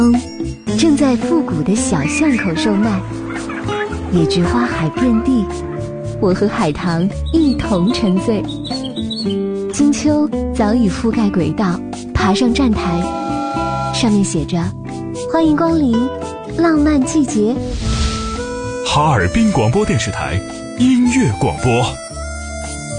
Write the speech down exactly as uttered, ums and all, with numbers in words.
正在复古的小巷口售卖，野菊花海遍地，我和海棠一同沉醉。金秋早已覆盖轨道，爬上站台，上面写着欢迎光临浪漫季节。 哈尔滨广播电视台音乐广播。